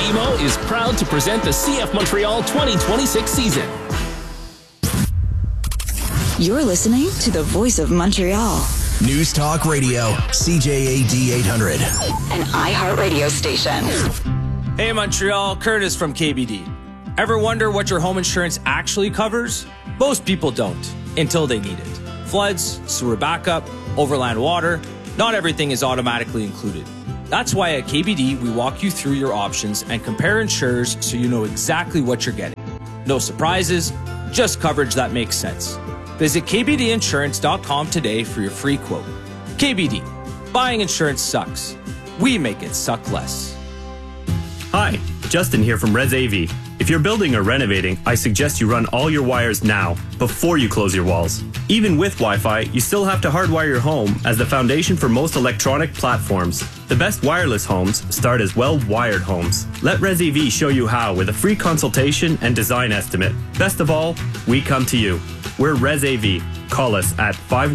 BMO is proud to present the CF Montreal 2026 season. You're listening to the Voice of Montreal. News Talk Radio, CJAD 800. An iHeartRadio station. Hey Montreal, Curtis from KBD. Ever wonder what your home insurance actually covers? Most people don't, until they need it. Floods, sewer backup, overland water, not everything is automatically included. That's why at KBD, we walk you through your options and compare insurers so you know exactly what you're getting. No surprises, just coverage that makes sense. Visit kbdinsurance.com today for your free quote. KBD, buying insurance sucks. We make it suck less. Hi, Justin here from Res AV. If you're building or renovating, I suggest you run all your wires now, before you close your walls. Even with Wi-Fi, you still have to hardwire your home as the foundation for most electronic platforms. The best wireless homes start as well-wired homes. Let Res AV show you how with a free consultation and design estimate. Best of all, we come to you. We're Res AV. Call us at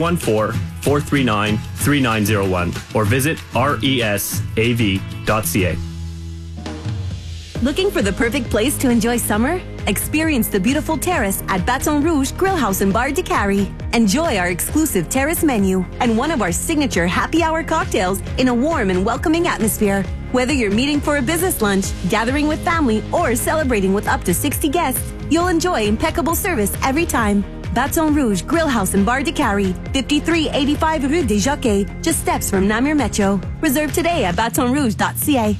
514-439-3901 or visit resav.ca. Looking for the perfect place to enjoy summer? Experience the beautiful terrace at Baton Rouge Grill House and Bar de Cary. Enjoy our exclusive terrace menu and one of our signature happy hour cocktails in a warm and welcoming atmosphere. Whether you're meeting for a business lunch, gathering with family, or celebrating with up to 60 guests, you'll enjoy impeccable service every time. Baton Rouge Grill House and Bar de Cary, 5385 Rue des Jockeys, just steps from Namur Metro. Reserve today at batonrouge.ca.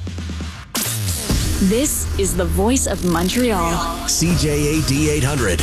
This is the Voice of Montreal. CJAD 800.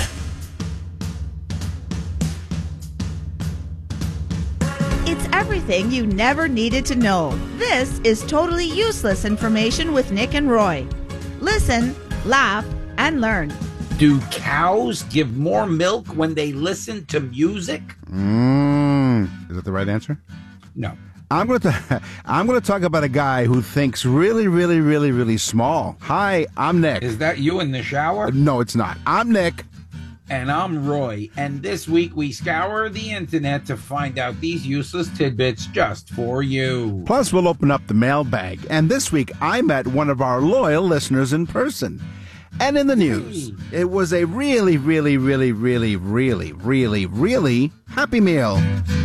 It's everything you never needed to know. This is totally useless information with Nick and Roy. Listen, laugh, and learn. Do cows give more milk when they listen to music? Is that the right answer? No. I'm going to talk about a guy who thinks really, really, really, really small. Hi, I'm Nick. Is that you in the shower? No, it's not. I'm Nick. And I'm Roy. And this week we scour the internet to find out these useless tidbits just for you. Plus, we'll open up the mailbag. And this week, I met one of our loyal listeners in person. And in the news, it was a really, really, really, really, really, really, really happy meal.